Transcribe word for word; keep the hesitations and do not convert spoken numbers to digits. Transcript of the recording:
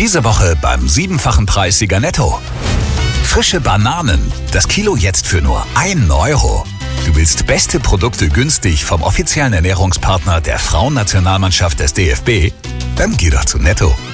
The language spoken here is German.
Diese Woche beim siebenfachen Preissieger Netto. Frische Bananen, das Kilo jetzt für nur einen Euro. Du willst beste Produkte günstig vom offiziellen Ernährungspartner der Frauennationalmannschaft des D F B? Dann geh doch zu Netto.